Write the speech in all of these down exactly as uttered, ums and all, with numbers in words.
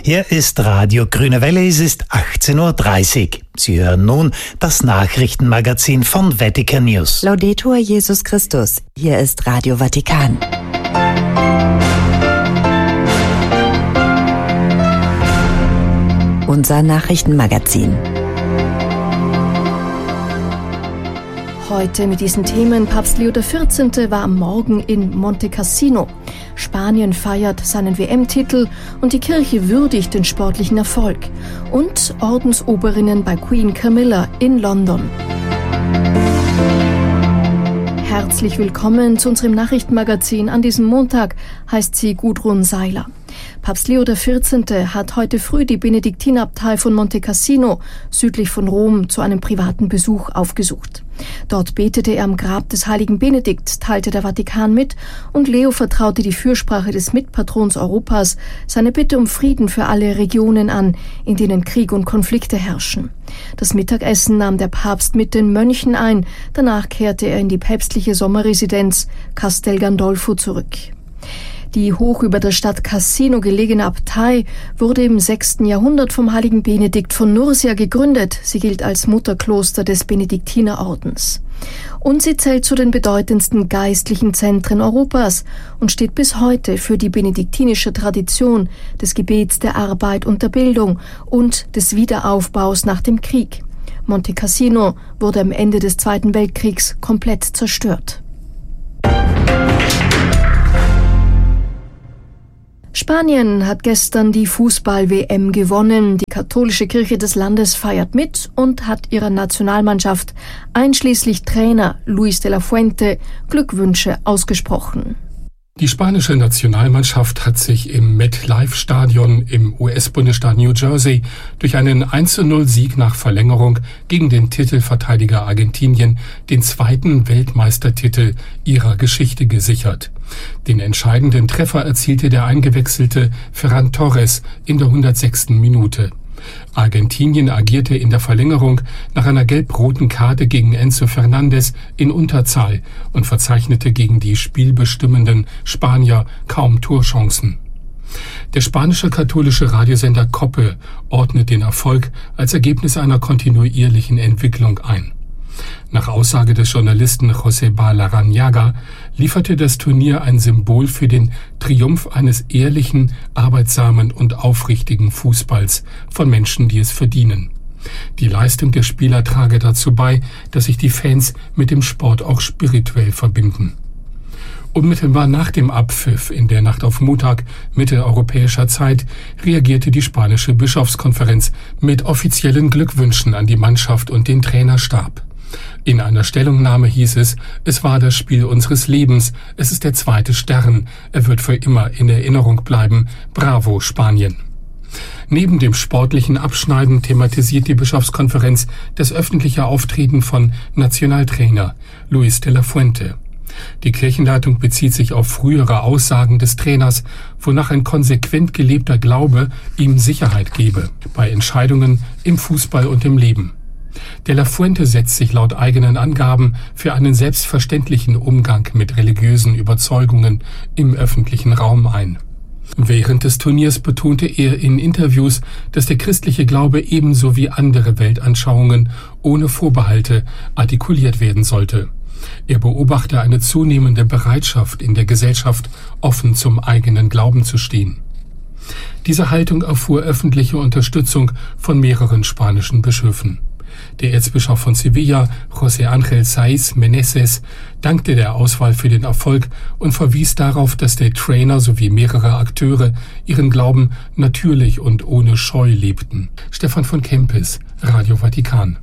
Hier ist Radio Grüne Welle, es ist achtzehn Uhr dreißig. Sie hören nun das Nachrichtenmagazin von Vatikan News. Laudetur Jesus Christus, hier ist Radio Vatikan. Unser Nachrichtenmagazin. Heute mit diesen Themen. Papst Leo der vierzehnte war am Morgen in Monte Cassino. Spanien feiert seinen W M-Titel und die Kirche würdigt den sportlichen Erfolg. Und Ordensoberinnen bei Queen Camilla in London. Herzlich willkommen zu unserem Nachrichtenmagazin. An diesem Montag heißt sie Gudrun Seiler. Papst Leo der vierzehnte hat heute früh die Benediktinerabtei von Monte Cassino südlich von Rom zu einem privaten Besuch aufgesucht. Dort betete er am Grab des heiligen Benedikt, teilte der Vatikan mit, und Leo vertraute die Fürsprache des Mitpatrons Europas, seine Bitte um Frieden für alle Regionen an, in denen Krieg und Konflikte herrschen. Das Mittagessen nahm der Papst mit den Mönchen ein, danach kehrte er in die päpstliche Sommerresidenz Castel Gandolfo zurück. Die hoch über der Stadt Cassino gelegene Abtei wurde im sechsten Jahrhundert vom heiligen Benedikt von Nursia gegründet. Sie gilt als Mutterkloster des Benediktinerordens. Und sie zählt zu den bedeutendsten geistlichen Zentren Europas und steht bis heute für die benediktinische Tradition des Gebets, der Arbeit und der Bildung und des Wiederaufbaus nach dem Krieg. Monte Cassino wurde am Ende des Zweiten Weltkriegs komplett zerstört. Spanien hat gestern die Fußball-W M gewonnen. Die katholische Kirche des Landes feiert mit und hat ihrer Nationalmannschaft einschließlich Trainer Luis de la Fuente Glückwünsche ausgesprochen. Die spanische Nationalmannschaft hat sich im MetLife-Stadion im U S-Bundesstaat New Jersey durch einen eins zu null Sieg nach Verlängerung gegen den Titelverteidiger Argentinien den zweiten Weltmeistertitel ihrer Geschichte gesichert. Den entscheidenden Treffer erzielte der eingewechselte Ferran Torres in der hundertsechsten Minute. Argentinien agierte in der Verlängerung nach einer gelb-roten Karte gegen Enzo Fernandez in Unterzahl und verzeichnete gegen die spielbestimmenden Spanier kaum Torchancen. Der spanische katholische Radiosender COPE ordnet den Erfolg als Ergebnis einer kontinuierlichen Entwicklung ein. Nach Aussage des Journalisten Joseba Larrañaga lieferte das Turnier ein Symbol für den Triumph eines ehrlichen, arbeitsamen und aufrichtigen Fußballs von Menschen, die es verdienen. Die Leistung der Spieler trage dazu bei, dass sich die Fans mit dem Sport auch spirituell verbinden. Unmittelbar nach dem Abpfiff in der Nacht auf Montag mitteleuropäischer Zeit reagierte die spanische Bischofskonferenz mit offiziellen Glückwünschen an die Mannschaft und den Trainerstab. In einer Stellungnahme hieß es, es war das Spiel unseres Lebens, es ist der zweite Stern, er wird für immer in Erinnerung bleiben, bravo Spanien. Neben dem sportlichen Abschneiden thematisiert die Bischofskonferenz das öffentliche Auftreten von Nationaltrainer Luis de la Fuente. Die Kirchenleitung bezieht sich auf frühere Aussagen des Trainers, wonach ein konsequent gelebter Glaube ihm Sicherheit gebe, bei Entscheidungen im Fußball und im Leben. De la Fuente setzt sich laut eigenen Angaben für einen selbstverständlichen Umgang mit religiösen Überzeugungen im öffentlichen Raum ein. Während des Turniers betonte er in Interviews, dass der christliche Glaube ebenso wie andere Weltanschauungen ohne Vorbehalte artikuliert werden sollte. Er beobachte eine zunehmende Bereitschaft in der Gesellschaft, offen zum eigenen Glauben zu stehen. Diese Haltung erfuhr öffentliche Unterstützung von mehreren spanischen Bischöfen. Der Erzbischof von Sevilla, José Ángel Saiz Meneses, dankte der Auswahl für den Erfolg und verwies darauf, dass der Trainer sowie mehrere Akteure ihren Glauben natürlich und ohne Scheu lebten. Stefan von Kempis, Radio Vatikan.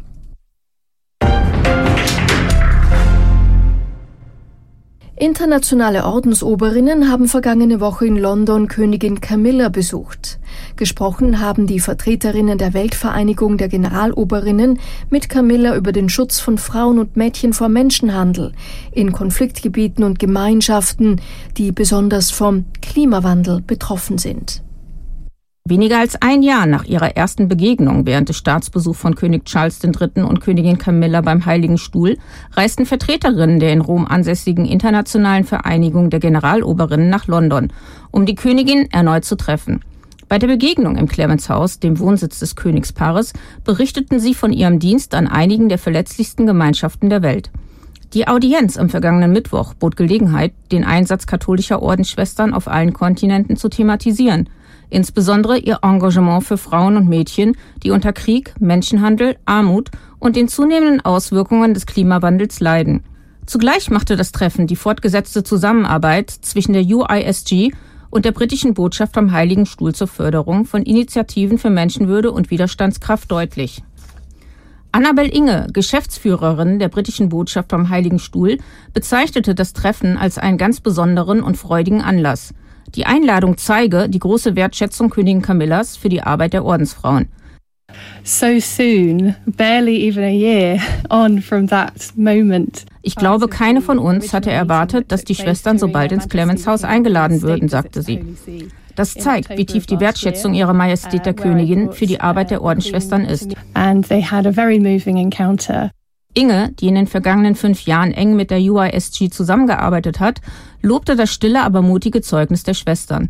Internationale Ordensoberinnen haben vergangene Woche in London Königin Camilla besucht. Gesprochen haben die Vertreterinnen der Weltvereinigung der Generaloberinnen mit Camilla über den Schutz von Frauen und Mädchen vor Menschenhandel in Konfliktgebieten und Gemeinschaften, die besonders vom Klimawandel betroffen sind. Weniger als ein Jahr nach ihrer ersten Begegnung während des Staatsbesuchs von König Charles der Dritte und Königin Camilla beim Heiligen Stuhl reisten Vertreterinnen der in Rom ansässigen Internationalen Vereinigung der Generaloberinnen nach London, um die Königin erneut zu treffen. Bei der Begegnung im Clements House, dem Wohnsitz des Königspaares, berichteten sie von ihrem Dienst an einigen der verletzlichsten Gemeinschaften der Welt. Die Audienz am vergangenen Mittwoch bot Gelegenheit, den Einsatz katholischer Ordensschwestern auf allen Kontinenten zu thematisieren, insbesondere ihr Engagement für Frauen und Mädchen, die unter Krieg, Menschenhandel, Armut und den zunehmenden Auswirkungen des Klimawandels leiden. Zugleich machte das Treffen die fortgesetzte Zusammenarbeit zwischen der U I S G und der britischen Botschaft am Heiligen Stuhl zur Förderung von Initiativen für Menschenwürde und Widerstandskraft deutlich. Annabel Inge, Geschäftsführerin der britischen Botschaft am Heiligen Stuhl, bezeichnete das Treffen als einen ganz besonderen und freudigen Anlass. Die Einladung zeige die große Wertschätzung Königin Camillas für die Arbeit der Ordensfrauen. So soon, barely even a year on from that moment. Ich glaube, keine von uns hatte erwartet, dass die Schwestern so bald ins Clements House eingeladen würden, sagte sie. Das zeigt, wie tief die Wertschätzung ihrer Majestät der Königin für die Arbeit der Ordensschwestern ist. And they had a very moving encounter. Inge, die in den vergangenen fünf Jahren eng mit der U I S G zusammengearbeitet hat, lobte das stille, aber mutige Zeugnis der Schwestern.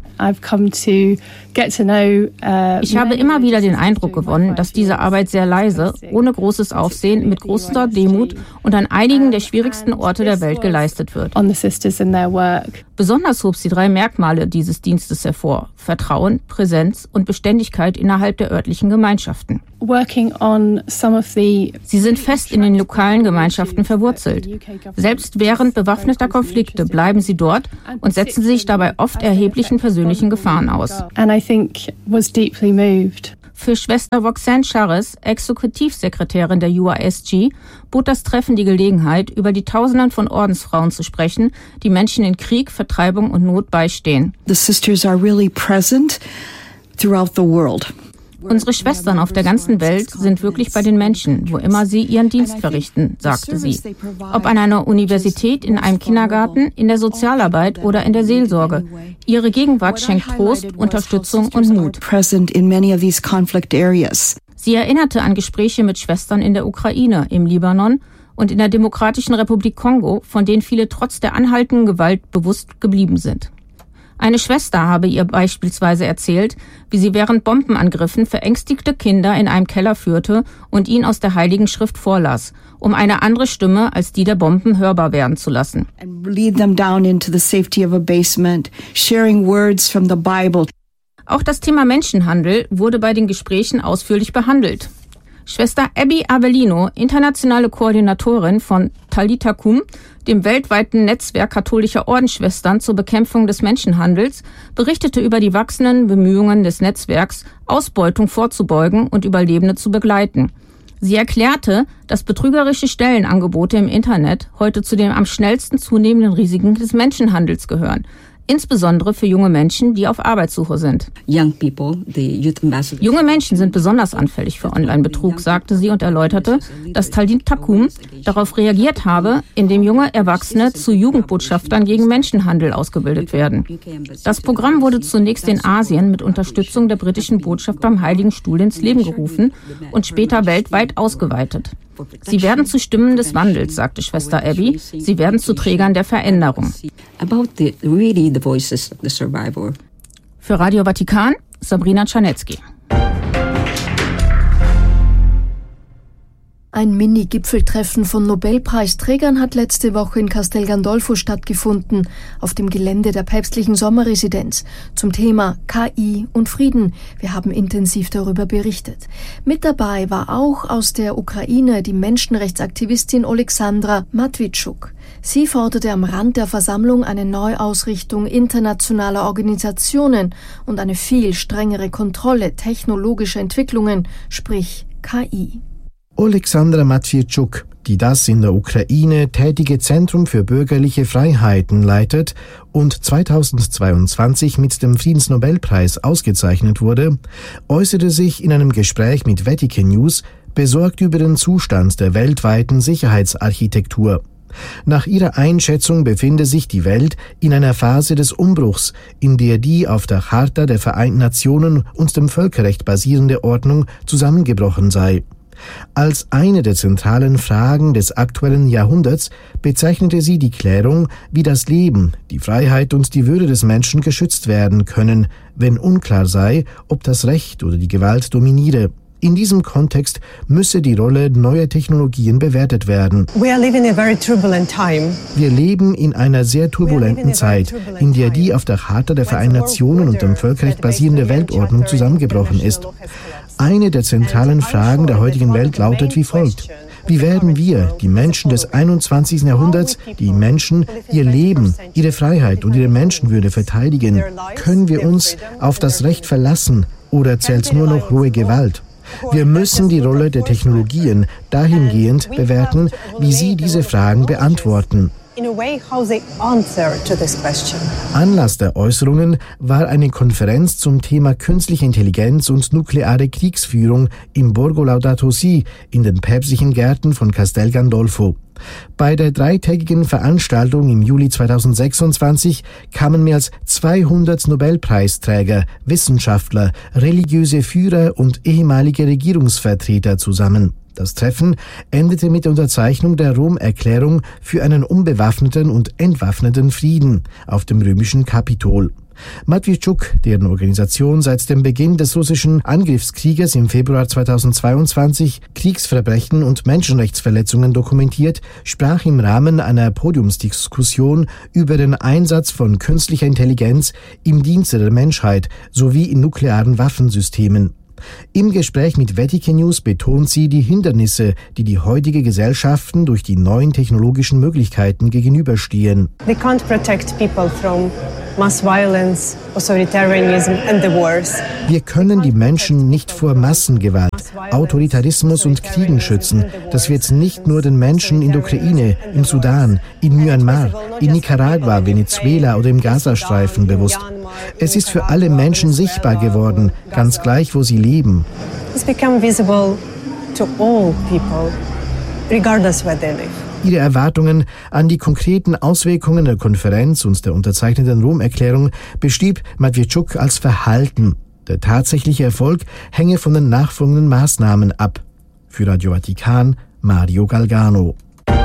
Ich habe immer wieder den Eindruck gewonnen, dass diese Arbeit sehr leise, ohne großes Aufsehen, mit großer Demut und an einigen der schwierigsten Orte der Welt geleistet wird. Besonders hob sie drei Merkmale dieses Dienstes hervor: Vertrauen, Präsenz und Beständigkeit innerhalb der örtlichen Gemeinschaften. Sie sind fest in den lokalen Gemeinschaften verwurzelt. Selbst während bewaffneter Konflikte bleiben sie dort und setzen sich dabei oft erheblichen persönlichen Gefahren aus. Für Schwester Roxanne Charres, Exekutivsekretärin der U I S G, bot das Treffen die Gelegenheit, über die Tausenden von Ordensfrauen zu sprechen, die Menschen in Krieg, Vertreibung und Not beistehen. The sisters are really present throughout the world. Unsere Schwestern auf der ganzen Welt sind wirklich bei den Menschen, wo immer sie ihren Dienst verrichten, sagte sie. Ob an einer Universität, in einem Kindergarten, in der Sozialarbeit oder in der Seelsorge. Ihre Gegenwart schenkt Trost, Unterstützung und Mut. Sie erinnerte an Gespräche mit Schwestern in der Ukraine, im Libanon und in der Demokratischen Republik Kongo, von denen viele trotz der anhaltenden Gewalt bewusst geblieben sind. Eine Schwester habe ihr beispielsweise erzählt, wie sie während Bombenangriffen verängstigte Kinder in einem Keller führte und ihnen aus der Heiligen Schrift vorlas, um eine andere Stimme als die der Bomben hörbar werden zu lassen. Auch das Thema Menschenhandel wurde bei den Gesprächen ausführlich behandelt. Schwester Abby Avellino, internationale Koordinatorin von Talitha Kum, dem weltweiten Netzwerk katholischer Ordensschwestern zur Bekämpfung des Menschenhandels, berichtete über die wachsenden Bemühungen des Netzwerks, Ausbeutung vorzubeugen und Überlebende zu begleiten. Sie erklärte, dass betrügerische Stellenangebote im Internet heute zu den am schnellsten zunehmenden Risiken des Menschenhandels gehören. Insbesondere für junge Menschen, die auf Arbeitssuche sind. Junge Menschen sind besonders anfällig für Online-Betrug, sagte sie und erläuterte, dass Talitha Kum darauf reagiert habe, indem junge Erwachsene zu Jugendbotschaftern gegen Menschenhandel ausgebildet werden. Das Programm wurde zunächst in Asien mit Unterstützung der britischen Botschaft beim Heiligen Stuhl ins Leben gerufen und später weltweit ausgeweitet. Sie werden zu Stimmen des Wandels, sagte Schwester Abby. Sie werden zu Trägern der Veränderung. Für Radio Vatikan, Sabrina Czarnecki. Ein Mini-Gipfeltreffen von Nobelpreisträgern hat letzte Woche in Castel Gandolfo stattgefunden, auf dem Gelände der päpstlichen Sommerresidenz, zum Thema K I und Frieden. Wir haben intensiv darüber berichtet. Mit dabei war auch aus der Ukraine die Menschenrechtsaktivistin Oleksandra Matwitschuk. Sie forderte am Rand der Versammlung eine Neuausrichtung internationaler Organisationen und eine viel strengere Kontrolle technologischer Entwicklungen, sprich K I. Oleksandra Matwitschuk, die das in der Ukraine tätige Zentrum für bürgerliche Freiheiten leitet und zweitausendzweiundzwanzig mit dem Friedensnobelpreis ausgezeichnet wurde, äußerte sich in einem Gespräch mit Vatican News besorgt über den Zustand der weltweiten Sicherheitsarchitektur. Nach ihrer Einschätzung befinde sich die Welt in einer Phase des Umbruchs, in der die auf der Charta der Vereinten Nationen und dem Völkerrecht basierende Ordnung zusammengebrochen sei. Als eine der zentralen Fragen des aktuellen Jahrhunderts bezeichnete sie die Klärung, wie das Leben, die Freiheit und die Würde des Menschen geschützt werden können, wenn unklar sei, ob das Recht oder die Gewalt dominiere. In diesem Kontext müsse die Rolle neuer Technologien bewertet werden. We are living a very turbulent time. Wir leben in einer sehr turbulenten Zeit, in der die auf der Charta der Vereinten Nationen und dem Völkerrecht basierende Weltordnung zusammengebrochen ist. Eine der zentralen Fragen der heutigen Welt lautet wie folgt: Wie werden wir, die Menschen des einundzwanzigsten Jahrhunderts, die Menschen, ihr Leben, ihre Freiheit und ihre Menschenwürde verteidigen? Können wir uns auf das Recht verlassen oder zählt nur noch rohe Gewalt? Wir müssen die Rolle der Technologien dahingehend bewerten, wie sie diese Fragen beantworten. Anlass der Äußerungen war eine Konferenz zum Thema künstliche Intelligenz und nukleare Kriegsführung im Borgo Laudato Si in den päpstlichen Gärten von Castel Gandolfo. Bei der dreitägigen Veranstaltung im Juli zweitausendsechsundzwanzig kamen mehr als zweihundert Nobelpreisträger, Wissenschaftler, religiöse Führer und ehemalige Regierungsvertreter zusammen. Das Treffen endete mit der Unterzeichnung der Rom-Erklärung für einen unbewaffneten und entwaffneten Frieden auf dem römischen Kapitol. Matwieschuk, deren Organisation seit dem Beginn des russischen Angriffskrieges im Februar zweitausendzweiundzwanzig Kriegsverbrechen und Menschenrechtsverletzungen dokumentiert, sprach im Rahmen einer Podiumsdiskussion über den Einsatz von künstlicher Intelligenz im Dienste der Menschheit sowie in nuklearen Waffensystemen. Im Gespräch mit Vatican News betont sie die Hindernisse, die die heutige Gesellschaften durch die neuen technologischen Möglichkeiten gegenüberstehen. They can't protect people from mass violence, authoritarianism and the wars. Wir können die Menschen nicht vor Massengewalt, Autoritarismus und Kriegen schützen. Das wird nicht nur den Menschen in der Ukraine, im Sudan, in Myanmar, in Nicaragua, Venezuela oder im Gazastreifen bewusst. Es ist für alle Menschen sichtbar geworden, ganz gleich, wo sie leben. It's become visible to all people, regardless where they live. Ihre Erwartungen an die konkreten Auswirkungen der Konferenz und der unterzeichneten Rom-Erklärung beschrieb Matwieschuk als Verhalten. Der tatsächliche Erfolg hänge von den nachfolgenden Maßnahmen ab. Für Radio Vatikan, Mario Galgano.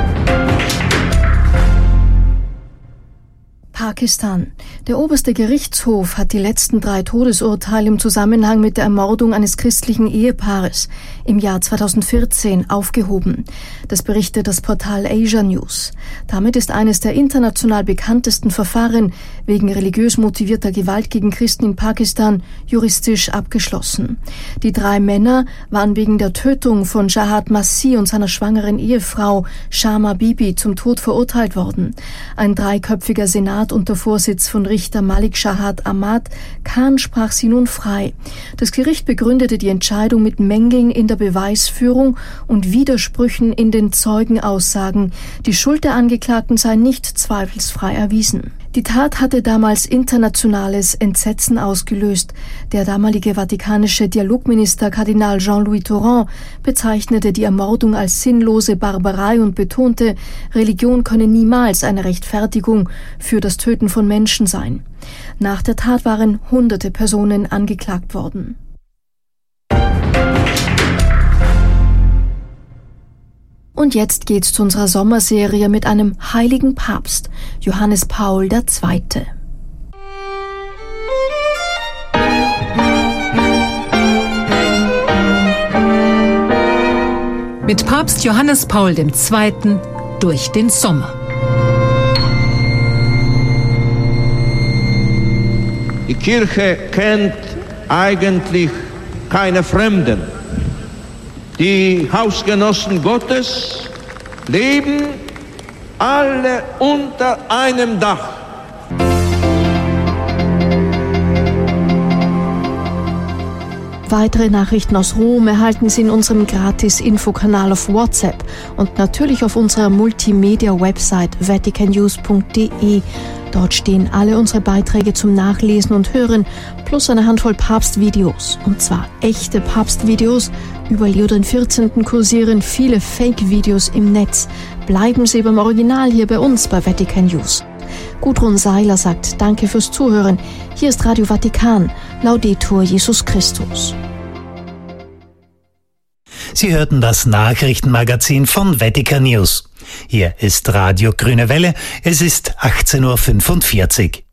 Pakistan. Der oberste Gerichtshof hat die letzten drei Todesurteile im Zusammenhang mit der Ermordung eines christlichen Ehepaares im Jahr zweitausendvierzehn aufgehoben. Das berichtet das Portal Asia News. Damit ist eines der international bekanntesten Verfahren wegen religiös motivierter Gewalt gegen Christen in Pakistan juristisch abgeschlossen. Die drei Männer waren wegen der Tötung von Jahad Masih und seiner schwangeren Ehefrau Shama Bibi zum Tod verurteilt worden. Ein dreiköpfiger Senat unter Vorsitz von Richter Malik Shahad Ahmad Khan sprach sie nun frei. Das Gericht begründete die Entscheidung mit Mängeln in der Beweisführung und Widersprüchen in den Zeugenaussagen. Die Schuld der Angeklagten sei nicht zweifelsfrei erwiesen. Die Tat hatte damals internationales Entsetzen ausgelöst. Der damalige vatikanische Dialogminister Kardinal Jean-Louis Torrent bezeichnete die Ermordung als sinnlose Barbarei und betonte, Religion könne niemals eine Rechtfertigung für das Töten von Menschen sein. Nach der Tat waren hunderte Personen angeklagt worden. Und jetzt geht's zu unserer Sommerserie mit einem heiligen Papst, Johannes Paul der Zweite. Mit Papst Johannes Paul der Zweite durch den Sommer. Die Kirche kennt eigentlich keine Fremden. Die Hausgenossen Gottes leben alle unter einem Dach. Weitere Nachrichten aus Rom erhalten Sie in unserem Gratis-Infokanal auf WhatsApp und natürlich auf unserer Multimedia-Website vatican news punkt de. Dort stehen alle unsere Beiträge zum Nachlesen und Hören plus eine Handvoll Papstvideos. Und zwar echte Papstvideos. Über Leo den vierzehnten kursieren viele Fake-Videos im Netz. Bleiben Sie beim Original hier bei uns bei Vatican News. Gudrun Seiler sagt Danke fürs Zuhören. Hier ist Radio Vatikan. Laudetur Jesus Christus. Sie hörten das Nachrichtenmagazin von Vatikan News. Hier ist Radio Grüne Welle. Es ist achtzehn Uhr fünfundvierzig.